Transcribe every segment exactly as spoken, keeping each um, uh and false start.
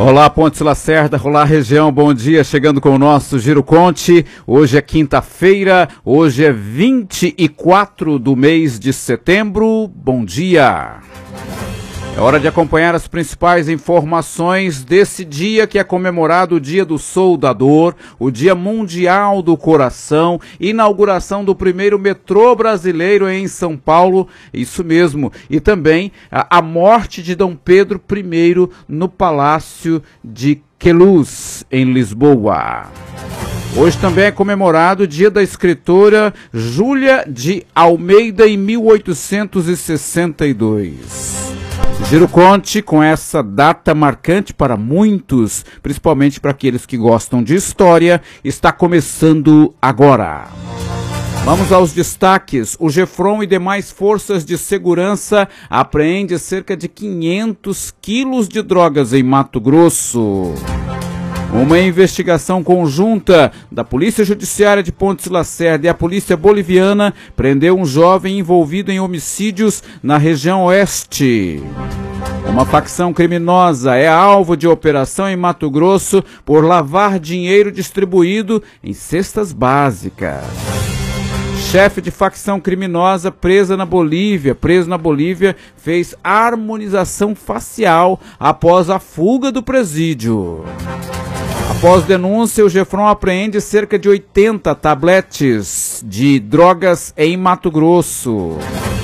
Olá, Pontes Lacerda, olá, região, bom dia, chegando com o nosso Giro Conte. Hoje é quinta-feira, hoje é vinte e quatro do mês de setembro, bom dia. É hora de acompanhar as principais informações desse dia que é comemorado o Dia do Soldador, o Dia Mundial do Coração, inauguração do primeiro metrô brasileiro em São Paulo, isso mesmo, e também a, a morte de Dom Pedro I no Palácio de Queluz, em Lisboa. Hoje também é comemorado o dia da escritora Júlia de Almeida em mil oitocentos e sessenta e dois. Giro Conte, com essa data marcante para muitos, principalmente para aqueles que gostam de história, está começando agora. Vamos aos destaques. O Gefron e demais forças de segurança apreendem cerca de quinhentos quilos de drogas em Mato Grosso. Uma investigação conjunta da Polícia Judiciária de Pontes Lacerda e a Polícia Boliviana prendeu um jovem envolvido em homicídios na região oeste. Uma facção criminosa é alvo de operação em Mato Grosso por lavar dinheiro distribuído em cestas básicas. Chefe de facção criminosa presa na Bolívia, preso na Bolívia, fez harmonização facial após a fuga do presídio. Após denúncia, o Gefron apreende cerca de oitenta tabletes de drogas em Mato Grosso.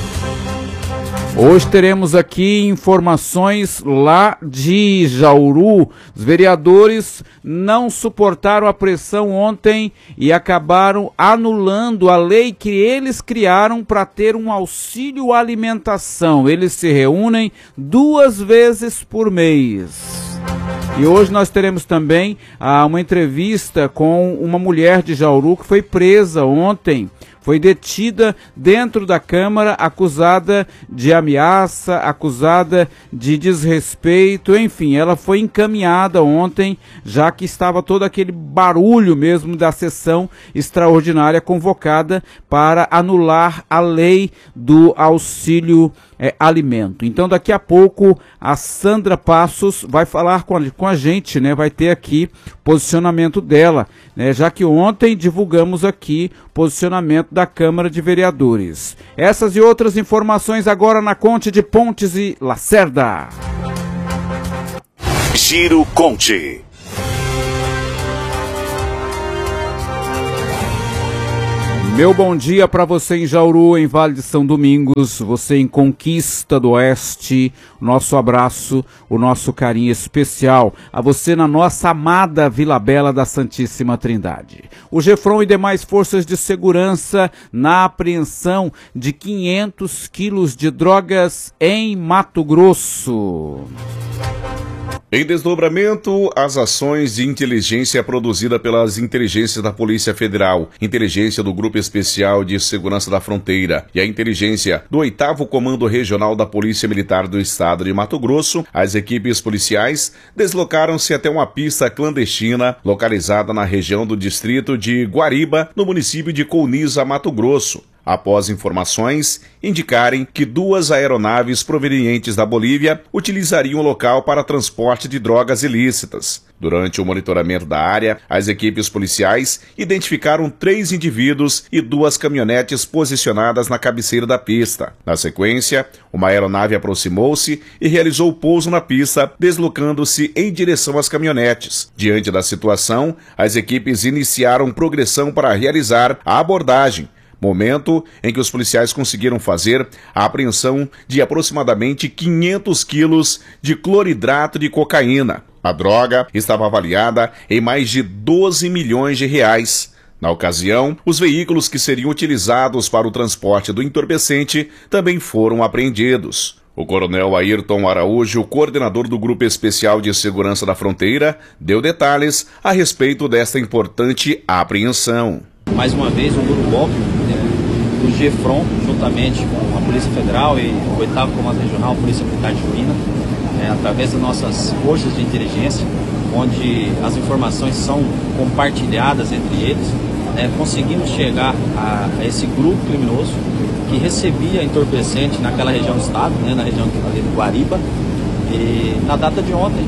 Hoje teremos aqui informações lá de Jauru. Os vereadores não suportaram a pressão ontem e acabaram anulando a lei que eles criaram para ter um auxílio alimentação. Eles se reúnem duas vezes por mês. E hoje nós teremos também ah, uma entrevista com uma mulher de Jauru que foi presa ontem. Foi detida dentro da Câmara, acusada de ameaça, acusada de desrespeito, enfim, ela foi encaminhada ontem, já que estava todo aquele barulho mesmo da sessão extraordinária convocada para anular a lei do auxílio é, alimento. Então daqui a pouco a Sandra Passos vai falar com a, com a gente, né? Vai ter aqui posicionamento dela, né? Já que ontem divulgamos aqui posicionamento da Câmara de Vereadores. Essas e outras informações agora na Conte de Pontes e Lacerda. Giro Conte. Meu bom dia para você em Jauru, em Vale de São Domingos, você em Conquista do Oeste, nosso abraço, o nosso carinho especial a você na nossa amada Vila Bela da Santíssima Trindade. O Gefron e demais forças de segurança na apreensão de quinhentos quilos de drogas em Mato Grosso. Em desdobramento, as ações de inteligência produzida pelas inteligências da Polícia Federal, inteligência do Grupo Especial de Segurança da Fronteira e a inteligência do oitavo Comando Regional da Polícia Militar do Estado de Mato Grosso, as equipes policiais deslocaram-se até uma pista clandestina localizada na região do distrito de Guariba, no município de Colniza, Mato Grosso, após informações indicarem que duas aeronaves provenientes da Bolívia utilizariam o local para transporte de drogas ilícitas. Durante o monitoramento da área, as equipes policiais identificaram três indivíduos e duas caminhonetes posicionadas na cabeceira da pista. Na sequência, uma aeronave aproximou-se e realizou o pouso na pista, deslocando-se em direção às caminhonetes. Diante da situação, as equipes iniciaram progressão para realizar a abordagem, momento em que os policiais conseguiram fazer a apreensão de aproximadamente quinhentos quilos de cloridrato de cocaína. A droga estava avaliada em mais de doze milhões de reais. Na ocasião, os veículos que seriam utilizados para o transporte do entorpecente também foram apreendidos. O coronel Ayrton Araújo, coordenador do Grupo Especial de Segurança da Fronteira, deu detalhes a respeito desta importante apreensão. Mais uma vez, um duro golpe né, do Gefron, juntamente com a Polícia Federal e o oitavo Comando Regional, a Polícia Militar de Juína, é, através das nossas forças de inteligência, onde as informações são compartilhadas entre eles, né, conseguimos chegar a, a esse grupo criminoso que recebia entorpecente naquela região do estado, né, na região de Guariba, e na data de ontem, né, as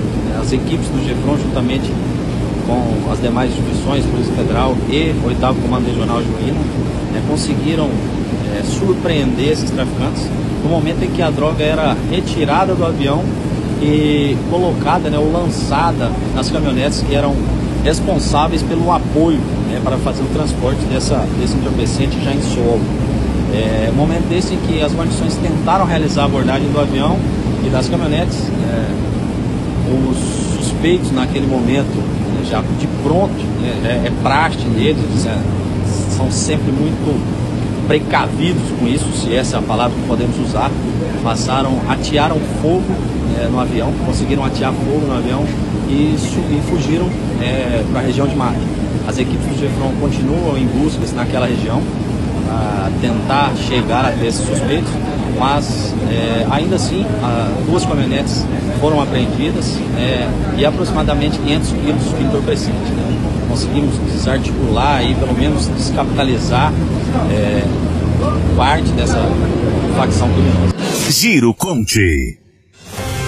as equipes do Gefron, juntamente com as demais instituições, Polícia Federal e o oitavo Comando Regional Juína, né, conseguiram é, surpreender esses traficantes no momento em que a droga era retirada do avião e colocada, né, ou lançada nas caminhonetes que eram responsáveis pelo apoio, né, para fazer o transporte dessa, desse entorpecente já em solo. É, momento desse em que as guarnições tentaram realizar a abordagem do avião e das caminhonetes, é, os suspeitos naquele momento, né, já de pronto, né, é, é praxe deles, eles é, são sempre muito precavidos com isso, se essa é a palavra que podemos usar, passaram, atearam fogo é, no avião, conseguiram atear fogo no avião e, e fugiram é, para a região de Mata. As equipes do Gefron continuam em buscas naquela região para tentar chegar até esses suspeitos, mas é, ainda assim a, duas caminhonetes foram apreendidas é, e aproximadamente quinhentos quilos de entorpecente. Né? Conseguimos desarticular e pelo menos descapitalizar é, parte dessa facção criminosa. Giro Conte.